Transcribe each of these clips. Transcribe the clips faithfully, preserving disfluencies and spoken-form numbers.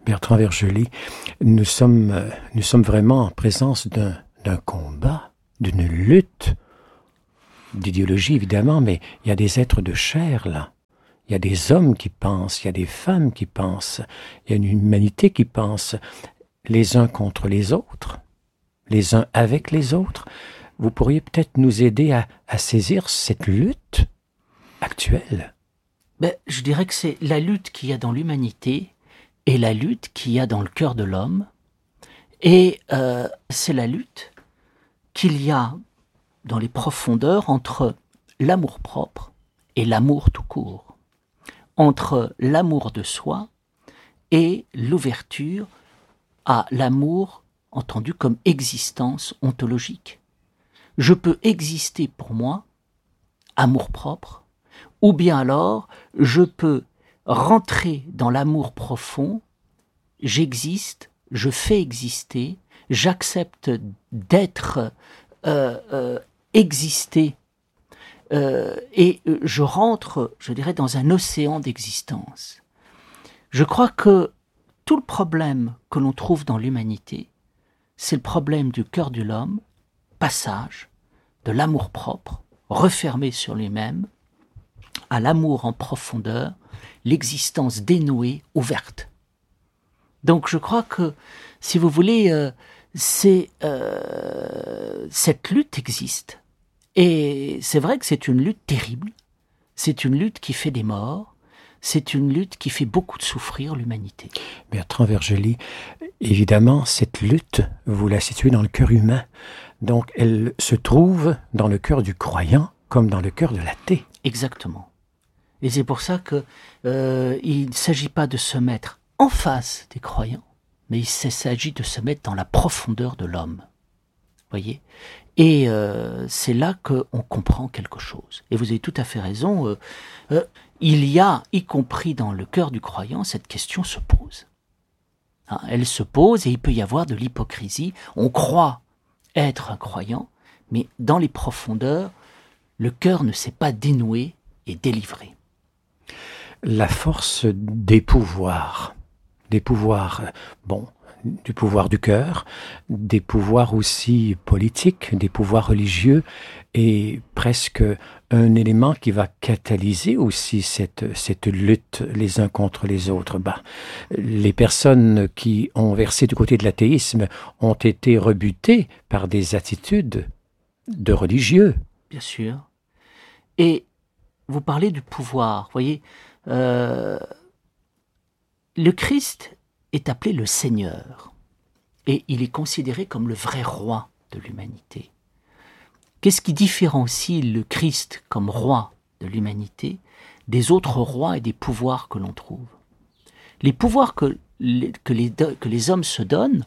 Bertrand Vergely, nous sommes, euh, nous sommes vraiment en présence d'un, d'un combat, d'une lutte, d'idéologie évidemment, mais il y a des êtres de chair là. Il y a des hommes qui pensent, il y a des femmes qui pensent, il y a une humanité qui pense, les uns contre les autres, les uns avec les autres. Vous pourriez peut-être nous aider à, à saisir cette lutte actuelle. Ben, je dirais que c'est la lutte qu'il y a dans l'humanité et la lutte qu'il y a dans le cœur de l'homme. Et euh, c'est la lutte qu'il y a dans les profondeurs entre l'amour-propre et l'amour tout court, entre l'amour de soi et l'ouverture à l'amour entendu comme existence ontologique. Je peux exister pour moi, amour-propre, ou bien alors je peux rentrer dans l'amour profond, j'existe, je fais exister, j'accepte d'être euh, euh, exister euh, et je rentre, je dirais, dans un océan d'existence. Je crois que tout le problème que l'on trouve dans l'humanité, c'est le problème du cœur de l'homme, passage de l'amour-propre, refermé sur lui-même, à l'amour en profondeur, l'existence dénouée, ouverte. Donc je crois que, si vous voulez, euh, c'est, euh, cette lutte existe. Et c'est vrai que c'est une lutte terrible, c'est une lutte qui fait des morts, c'est une lutte qui fait beaucoup de souffrir l'humanité. Bertrand Vergely, évidemment, cette lutte, vous la situez dans le cœur humain. Donc, elle se trouve dans le cœur du croyant comme dans le cœur de l'athée. Exactement. Et c'est pour ça que euh, il ne s'agit pas de se mettre en face des croyants, mais il s'agit de se mettre dans la profondeur de l'homme. Voyez ? Et euh, c'est là qu'on comprend quelque chose. Et vous avez tout à fait raison. Euh, euh, il y a, y compris dans le cœur du croyant, cette question se pose. Hein, elle se pose et il peut y avoir de l'hypocrisie. On croit être un croyant, mais dans les profondeurs, le cœur ne s'est pas dénoué et délivré. La force des pouvoirs, des pouvoirs, bon, du pouvoir du cœur, des pouvoirs aussi politiques, des pouvoirs religieux, est presque un élément qui va catalyser aussi cette, cette lutte les uns contre les autres. Bah, les personnes qui ont versé du côté de l'athéisme ont été rebutées par des attitudes de religieux. Bien sûr. Et vous parlez du pouvoir, vous voyez, euh, le Christ est appelé le Seigneur et il est considéré comme le vrai roi de l'humanité. Qu'est-ce qui différencie le Christ comme roi de l'humanité des autres rois et des pouvoirs que l'on trouve? Les pouvoirs que les, que les, que les hommes se donnent,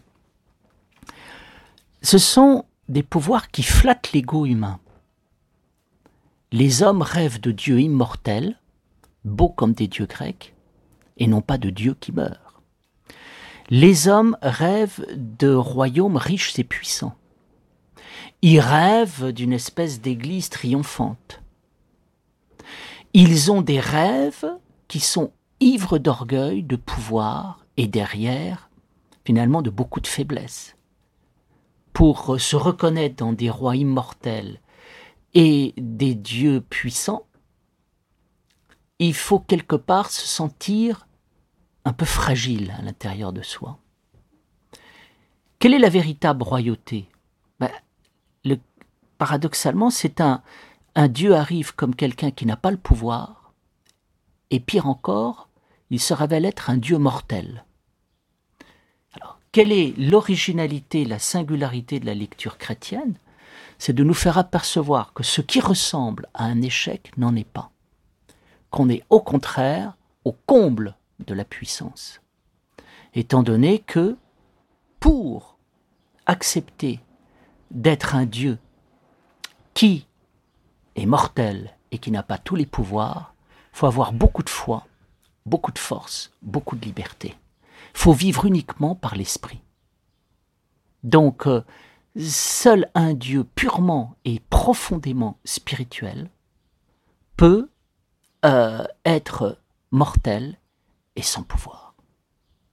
ce sont des pouvoirs qui flattent l'ego humain. Les hommes rêvent de dieux immortels, beaux comme des dieux grecs, et non pas de dieux qui meurent. Les hommes rêvent de royaumes riches et puissants. Ils rêvent d'une espèce d'église triomphante. Ils ont des rêves qui sont ivres d'orgueil, de pouvoir, et derrière, finalement, de beaucoup de faiblesse. Pour se reconnaître dans des rois immortels et des dieux puissants, il faut quelque part se sentir un peu fragile à l'intérieur de soi. Quelle est la véritable royauté? Ben, le, paradoxalement, c'est un, un Dieu arrive comme quelqu'un qui n'a pas le pouvoir, et pire encore, il se révèle être un Dieu mortel. Alors, quelle est l'originalité, la singularité de la lecture chrétienne? C'est de nous faire apercevoir que ce qui ressemble à un échec n'en est pas. Qu'on est au contraire au comble de la puissance. Étant donné que, pour accepter d'être un Dieu qui est mortel et qui n'a pas tous les pouvoirs, il faut avoir beaucoup de foi, beaucoup de force, beaucoup de liberté. Il faut vivre uniquement par l'esprit. Donc, euh, seul un Dieu purement et profondément spirituel peut euh, être mortel et sans pouvoir.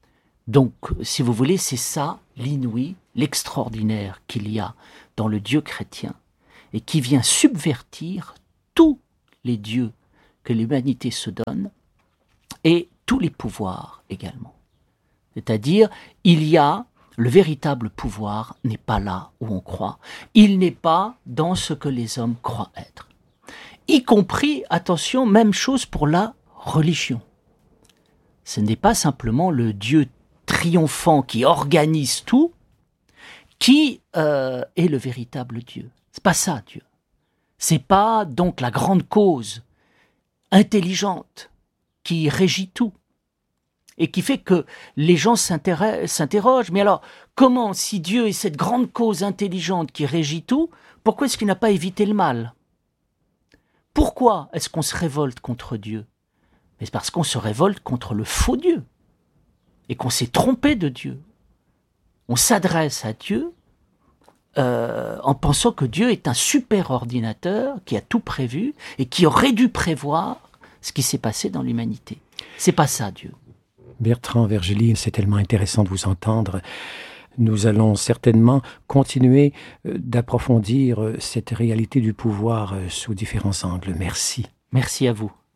Donc, si vous voulez, c'est ça l'inouï, l'extraordinaire qu'il y a dans le Dieu chrétien et qui vient subvertir tous les dieux que l'humanité se donne et tous les pouvoirs également. C'est-à-dire, il y a le véritable pouvoir n'est pas là où on croit. Il n'est pas dans ce que les hommes croient être. Y compris, attention, même chose pour la religion. Ce n'est pas simplement le Dieu triomphant qui organise tout, qui euh, est le véritable Dieu. C'est pas ça, Dieu. C'est pas donc la grande cause intelligente qui régit tout et qui fait que les gens s'interrogent. Mais alors, comment, si Dieu est cette grande cause intelligente qui régit tout, pourquoi est-ce qu'il n'a pas évité le mal? Pourquoi est-ce qu'on se révolte contre Dieu? Mais c'est parce qu'on se révolte contre le faux Dieu et qu'on s'est trompé de Dieu. On s'adresse à Dieu euh, en pensant que Dieu est un super ordinateur qui a tout prévu et qui aurait dû prévoir ce qui s'est passé dans l'humanité. C'est pas ça, Dieu. Bertrand Vergely, c'est tellement intéressant de vous entendre. Nous allons certainement continuer d'approfondir cette réalité du pouvoir sous différents angles. Merci. Merci à vous.